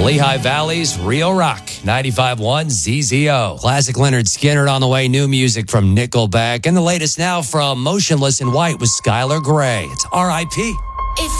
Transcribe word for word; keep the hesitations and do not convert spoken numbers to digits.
Lehigh Valley's Rio Rock, ninety-five point one Z Z O. Classic Leonard Skinner on the way, new music from Nickelback, and the latest now from Motionless in White with Skylar Grey. It's R I P